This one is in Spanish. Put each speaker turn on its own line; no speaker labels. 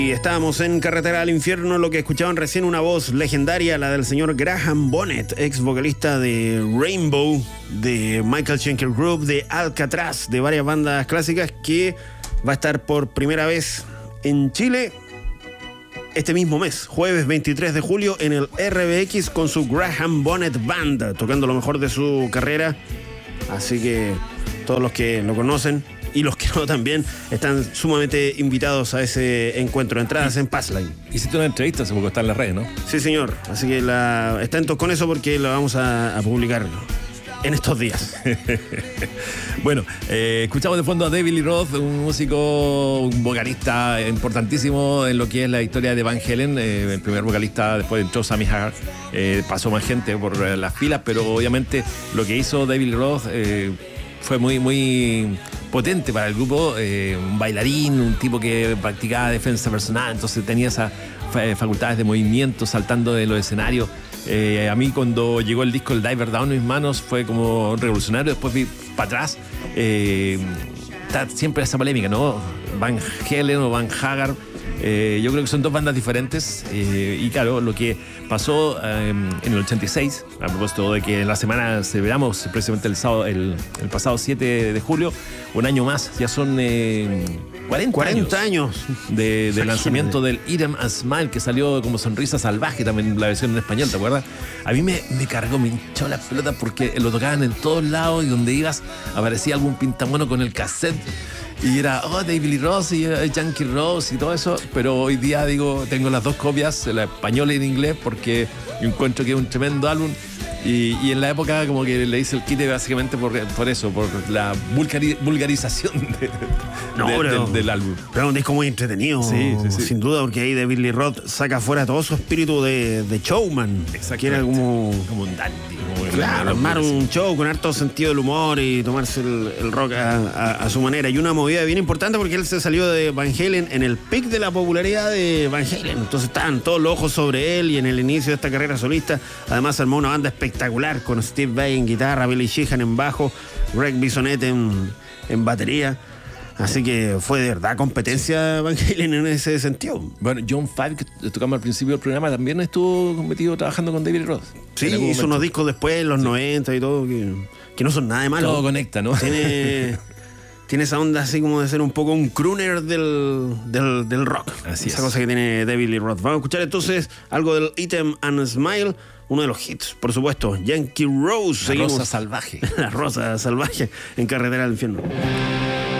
Y estábamos en Carretera al Infierno, lo que escuchaban recién, una voz legendaria, la del señor Graham Bonnet, ex vocalista de Rainbow, de Michael Schenker Group, de Alcatraz, de varias bandas clásicas, que va a estar por primera vez en Chile este mismo mes, jueves 23 de julio, en el RBX con su Graham Bonnet Band, tocando lo mejor de su carrera. Así que todos los que lo conocen y los que no también están sumamente invitados a ese encuentro. Entradas en Passline.
Hiciste una entrevista hace poco, está en la red, ¿no?
Sí, señor. Así que atentos con eso porque lo vamos a publicar en estos días.
Bueno, escuchamos de fondo a David Lee Roth, un músico, un vocalista importantísimo en lo que es la historia de Van Halen, el primer vocalista. Después entró Sammy Hagar, pasó más gente por las filas, pero obviamente lo que hizo David Lee Roth fue muy, muy potente para el grupo. Un bailarín, un tipo que practicaba defensa personal, entonces tenía esas facultades de movimiento, saltando de los escenarios. A mí cuando llegó el disco El Diver Down en mis manos fue como revolucionario. Después vi para atrás, está siempre esa polémica, ¿no? Van Halen o Van Hagar. Yo creo que son dos bandas diferentes, y claro, lo que pasó en el 86, a propósito de que en la semana celebramos precisamente el pasado 7 de julio, un año más, ya son 40 años de lanzamiento del Eat 'Em and Smile, que salió como Sonrisa Salvaje, también la versión en español, ¿te acuerdas? A mí me cargó, me hinchó la pelota porque lo tocaban en todos lados y donde ibas aparecía algún pintamono con el cassette. Y era, David Lee Roth y Yankee Rose y todo eso. Pero hoy día, tengo las dos copias, la española y en inglés, porque encuentro que es un tremendo álbum. Y en la época como que le hice el quite básicamente por eso, por la vulgarización del álbum.
Pero es un disco muy entretenido, sí. Sin duda, porque ahí David Lee Roth saca fuera todo su espíritu de showman. Que era como
un dandy.
Claro, armar un show con harto sentido del humor y tomarse el rock a su manera. Y una movida bien importante porque él se salió de Van Halen en el pic de la popularidad de Van Halen. Entonces estaban todos los ojos sobre él y en el inicio de esta carrera solista. Además armó una banda espectacular con Steve Vai en guitarra, Billy Sheehan en bajo, Greg Bissonette en batería. Así que fue de verdad competencia Van Halen en ese sentido.
Bueno, John Five, que tocamos al principio del programa, también estuvo metido trabajando con David Roth.
Sí, hizo unos discos después, en los 90 y todo, que no son nada de malo.
Todo conecta, ¿no?
Tiene esa onda así como de ser un poco un crooner del rock.
Así
esa
es.
Cosa que tiene David Lee Roth. Vamos a escuchar entonces algo del Eat 'Em and Smile, uno de los hits, por supuesto, Yankee Rose.
La Rosa Salvaje.
La Rosa Salvaje en Carretera al Infierno.